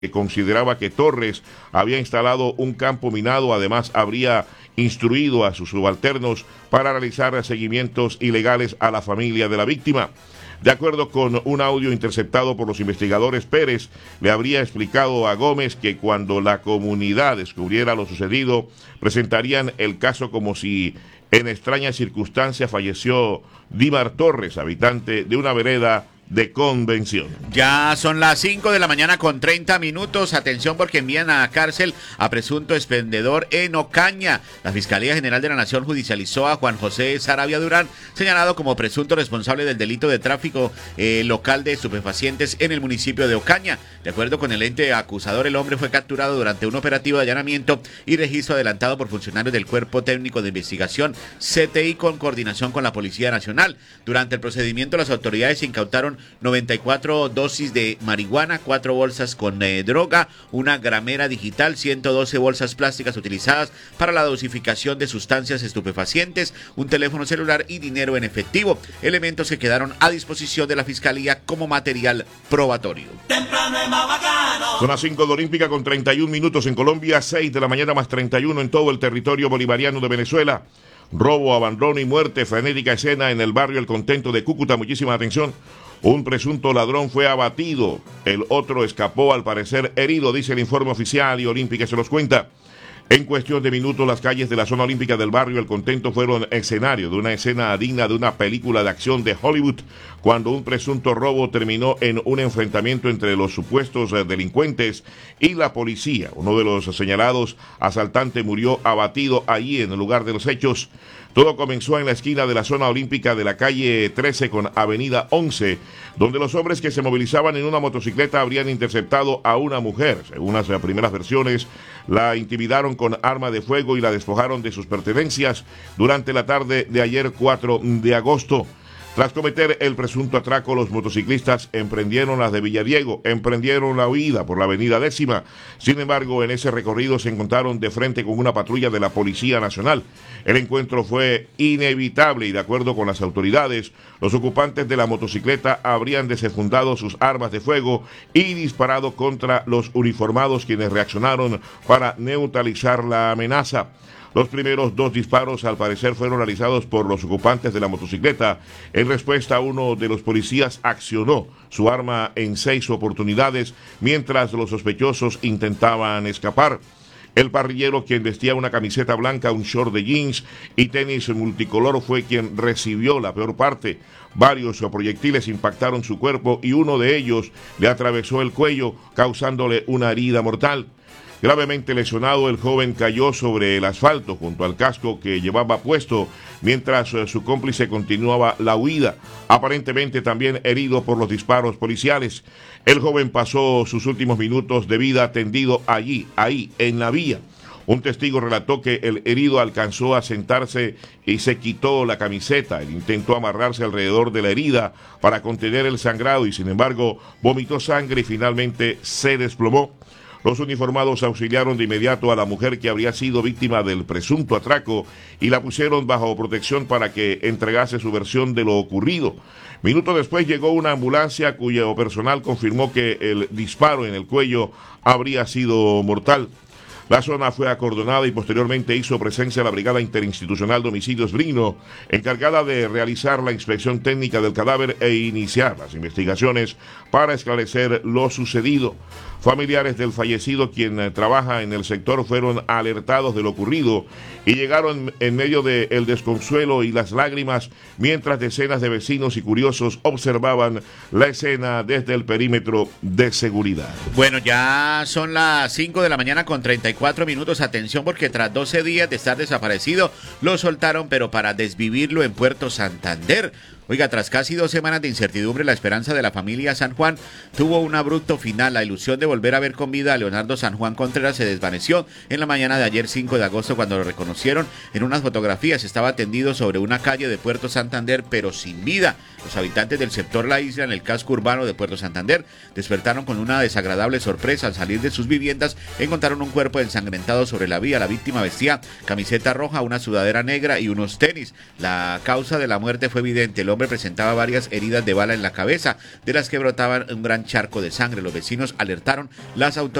que consideraba que Torres había instalado un campo minado. Además, habría instruido a sus subalternos para realizar seguimientos ilegales a la familia de la víctima. De acuerdo con un audio interceptado por los investigadores, Pérez le habría explicado a Gómez que cuando la comunidad descubriera lo sucedido, presentarían el caso como si en extrañas circunstancias falleció Dímar Torres, habitante de una vereda de Convención. Ya son las 5 de la mañana con 30 minutos. Atención porque envían a cárcel a presunto expendedor en Ocaña. La Fiscalía General de la Nación judicializó a Juan José Saravia Durán, señalado como presunto responsable del delito de tráfico local de estupefacientes en el municipio de Ocaña. De acuerdo con el ente acusador, el hombre fue capturado durante un operativo de allanamiento y registro adelantado por funcionarios del Cuerpo Técnico de Investigación, CTI, con coordinación con la Policía Nacional. Durante el procedimiento, las autoridades incautaron 94 dosis de marihuana, 4 bolsas con droga, una gramera digital, 112 bolsas plásticas utilizadas para la dosificación de sustancias estupefacientes, un teléfono celular y dinero en efectivo, elementos que quedaron a disposición de la Fiscalía como material probatorio. Son las 5 de Olímpica con 31 minutos en Colombia, 6 de la mañana más 31 en todo el territorio bolivariano de Venezuela. Robo, abandono y muerte, frenética escena en el barrio El Contento de Cúcuta. Muchísima atención. Un presunto ladrón fue abatido, el otro escapó al parecer herido, dice el informe oficial, y Olímpica se los cuenta. En cuestión de minutos, las calles de la zona olímpica del barrio El Contento fueron escenario de una escena digna de una película de acción de Hollywood, cuando un presunto robo terminó en un enfrentamiento entre los supuestos delincuentes y la policía. Uno de los señalados asaltantes murió abatido allí en el lugar de los hechos. Todo comenzó en la esquina de la zona olímpica de la calle 13 con avenida 11, donde los hombres que se movilizaban en una motocicleta habrían interceptado a una mujer. Según las primeras versiones, la intimidaron con arma de fuego y la despojaron de sus pertenencias durante la tarde de ayer 4 de agosto. Tras cometer el presunto atraco, los motociclistas emprendieron las de Villadiego, emprendieron la huida por la avenida 10ª. Sin embargo, en ese recorrido se encontraron de frente con una patrulla de la Policía Nacional. El encuentro fue inevitable y, de acuerdo con las autoridades, los ocupantes de la motocicleta habrían desenfundado sus armas de fuego y disparado contra los uniformados, quienes reaccionaron para neutralizar la amenaza. Los primeros 2 disparos, al parecer, fueron realizados por los ocupantes de la motocicleta. En respuesta, uno de los policías accionó su arma en 6 oportunidades, mientras los sospechosos intentaban escapar. El parrillero, quien vestía una camiseta blanca, un short de jeans y tenis multicolor, fue quien recibió la peor parte. Varios proyectiles impactaron su cuerpo y uno de ellos le atravesó el cuello, causándole una herida mortal. Gravemente lesionado, el joven cayó sobre el asfalto junto al casco que llevaba puesto, mientras su cómplice continuaba la huida, aparentemente también herido por los disparos policiales. El joven pasó sus últimos minutos de vida tendido ahí, en la vía. Un testigo relató que el herido alcanzó a sentarse y se quitó la camiseta. Él intentó amarrarse alrededor de la herida para contener el sangrado y, sin embargo, vomitó sangre y finalmente se desplomó. Los uniformados auxiliaron de inmediato a la mujer que habría sido víctima del presunto atraco y la pusieron bajo protección para que entregase su versión de lo ocurrido. Minutos después llegó una ambulancia cuyo personal confirmó que el disparo en el cuello habría sido mortal. La zona fue acordonada y posteriormente hizo presencia la Brigada Interinstitucional de Homicidios Brino, encargada de realizar la inspección técnica del cadáver e iniciar las investigaciones para esclarecer lo sucedido. Familiares del fallecido, quien trabaja en el sector, fueron alertados de lo ocurrido y llegaron en medio del desconsuelo y las lágrimas, mientras decenas de vecinos y curiosos observaban la escena desde el perímetro de seguridad. Bueno, ya son las 5 de la mañana con 34 minutos. Atención porque tras 12 días de estar desaparecido, lo soltaron, pero para desvivirlo en Puerto Santander. Oiga, tras casi 2 semanas de incertidumbre, la esperanza de la familia San Juan tuvo un abrupto final. La ilusión de volver a ver con vida a Leonardo San Juan Contreras se desvaneció en la mañana de ayer 5 de agosto cuando lo reconocieron en unas fotografías. Estaba tendido sobre una calle de Puerto Santander, pero sin vida. Los habitantes del sector La Isla, en el casco urbano de Puerto Santander, despertaron con una desagradable sorpresa. Al salir de sus viviendas, encontraron un cuerpo ensangrentado sobre la vía. La víctima vestía camiseta roja, una sudadera negra y unos tenis. La causa de la muerte fue evidente. El hombre hombre presentaba varias heridas de bala en la cabeza, de las que brotaban un gran charco de sangre. Los vecinos alertaron las autoridades